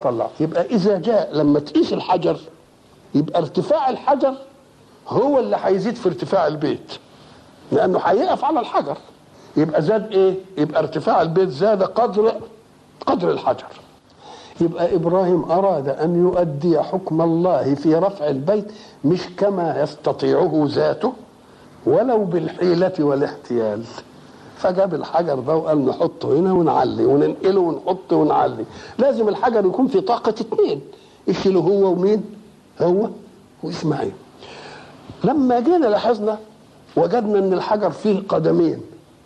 طلع. يبقى اذا جاء لما تقيس الحجر يبقى ارتفاع الحجر هو اللي هيزيد في ارتفاع البيت، لانه هيقف على الحجر. يبقى زاد ايه؟ يبقى ارتفاع البيت زاد قدر الحجر. يبقى ابراهيم اراد ان يؤدي حكم الله في رفع البيت مش كما يستطيعه ذاته ولو بالحيلة والاحتيال. فجاب الحجر ده وقال نحطه هنا ونعلي وننقله ونحط ونعلي. لازم الحجر يكون في طاقة اتنين يشيله هو ومين؟ هو واسماعيل. لما جينا لاحظنا وجدنا ان الحجر فيه قدمين.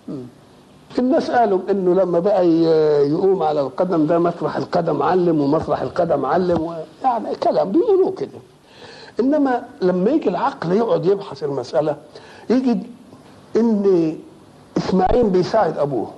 الناس قالوا انه لما بقى يقوم على القدم ده مطرح القدم علم ومطرح القدم علم، يعني كلام بيقولوا كده. انما لما يجي العقل يقعد يبحث المسألة يجد ان اسماعيل بيساعد ابوه،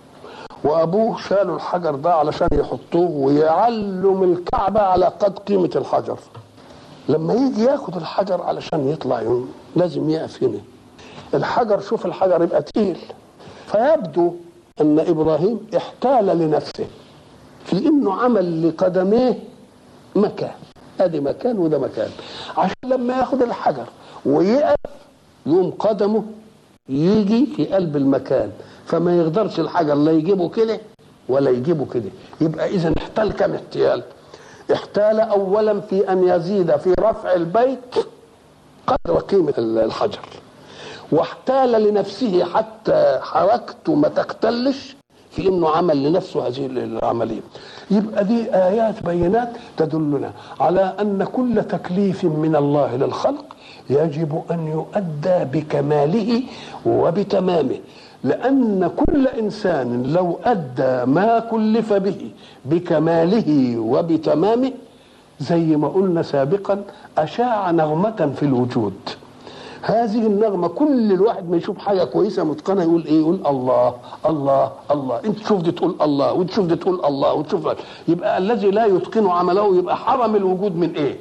وابوه شالوا الحجر ده علشان يحطوه ويعلم الكعبة على قد قيمة الحجر. لما يجي ياخد الحجر علشان يطلع لازم يقف هنا. الحجر، شوف الحجر يبقى تقيل، فيبدو ان ابراهيم احتال لنفسه في انه عمل لقدميه مكان، ادي مكان وده مكان، عشان لما ياخد الحجر ويقف يقوم قدمه يجي في قلب المكان، فما يقدرش الحجر لا يجيبه كده ولا يجيبه كده. يبقى اذا احتال كم احتيال؟ احتال اولا في ان يزيد في رفع البيت قدر قيمة الحجر، واحتال لنفسه حتى حركته ما تختلش في انه عمل لنفسه هذه العملية. يبقى دي ايات بينات تدلنا على ان كل تكليف من الله للخلق يجب ان يؤدى بكماله وبتمامه، لان كل انسان لو ادى ما كلف به بكماله وبتمامه زي ما قلنا سابقا اشاع نغمة في الوجود. هذه النغمة كل الواحد ما يشوف حاجة كويسة متقنة يقول ايه؟ يقول الله الله الله. انت تشوف دي تقول الله وانت تشوف دي تقول الله وتشوف. يبقى الذي لا يتقن عمله يبقى حرم الوجود من ايه؟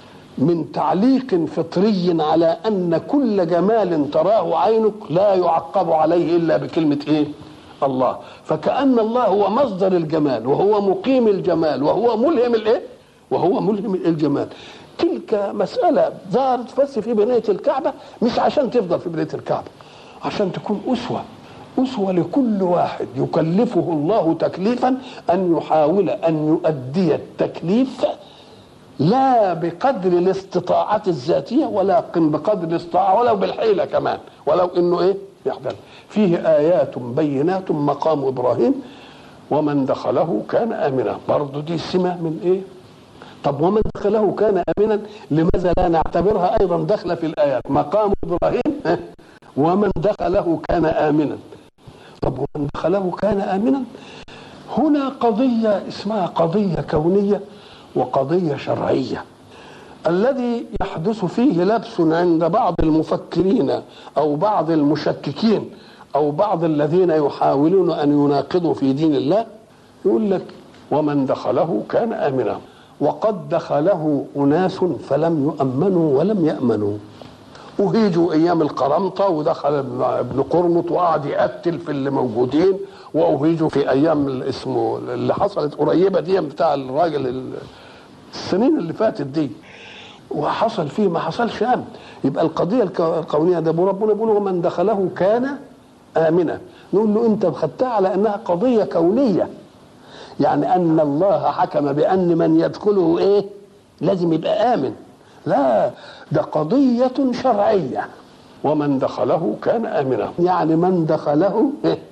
من تعليق فطري على ان كل جمال تراه عينك لا يعقب عليه الا بكلمة ايه؟ الله. فكأن الله هو مصدر الجمال وهو مقيم الجمال وهو ملهم الايه؟ وهو ملهم الجمال. تلك مسألة ظهرت بس في بناية الكعبة، مش عشان تفضل في بناية الكعبة، عشان تكون أسوة لكل واحد يكلفه الله تكليفا أن يحاول أن يؤدي التكليف لا بقدر الاستطاعة الذاتية ولا بقدر الاستطاعة ولو بالحيلة كمان، ولو إنه إيه يحدث. فيه آيات بينات مقام إبراهيم ومن دخله كان آمنا. برضو دي سمة من إيه؟ طب ومن دخله كان آمنا لماذا لا نعتبرها أيضا دخل في الآيات؟ مقام إبراهيم ومن دخله كان آمنا. طب ومن دخله كان آمنا، هنا قضية اسمها قضية كونية وقضية شرعية. الذي يحدث فيه لبس عند بعض المفكرين أو بعض المشككين أو بعض الذين يحاولون أن يناقضوا في دين الله يقول لك ومن دخله كان آمنا، وقد دخله أناس فلم يؤمنوا ولم يأمنوا. وهيجوا أيام القرمطة ودخل ابن قرمط وقعد يقتل في اللي موجودين، وأهيجوا في أيام اسمه اللي حصلت قريبة دي بتاع الراجل السنين اللي فاتت دي، وحصل فيه ما حصلش أمن. يبقى القضية الكونية ده ربنا بيقول ومن دخله كان آمنا، نقول له أنت خدتها على أنها قضية كونية، يعني أن الله حكم بأن من يدخله إيه؟ لازم يبقى آمن. لا، ده قضية شرعية. ومن دخله كان آمنا، يعني من دخله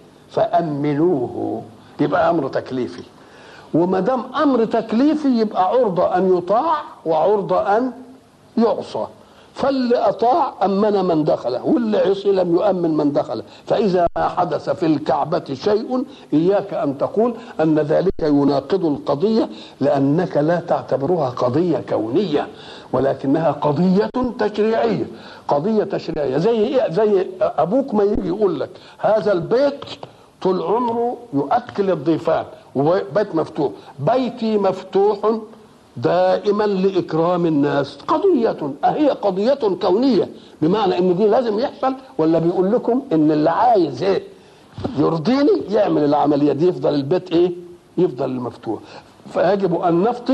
فأمنوه، يبقى أمر تكليفي. وما دام أمر تكليفي يبقى عرضة أن يطاع وعرضة أن يعصى. فاللي أطاع أمن من دخله، واللي عصي لم يؤمن من دخله. فإذا ما حدث في الكعبة شيء إياك أن تقول أن ذلك يناقض القضية، لأنك لا تعتبرها قضية كونية ولكنها قضية تشريعية. قضية تشريعية زي إيه؟ زي أبوك ما يجي يقول لك هذا البيت طول عمره يؤكل الضيفان وبيت مفتوح، بيتي مفتوح دائما لإكرام الناس. قضية هي قضية كونية، بمعنى ان دي لازم يحصل، ولا بيقول لكم ان اللي عايز ايه يرضيني يعمل العملية دي يفضل البيت ايه؟ يفضل المفتوح. فيجب ان نفطن